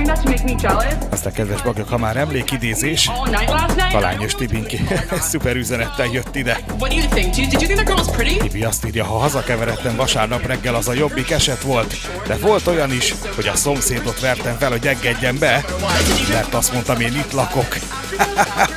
Aztán kedves baglyok, ha már emlékidézés, Talányos Tibinki szuper üzenettel jött ide. Tibi azt írja, ha hazakeveredtem vasárnap reggel, az a jobbik eset volt, de volt olyan is, hogy a szomszédot vertem fel, hogy engedjen be, mert azt mondtam, én itt lakok.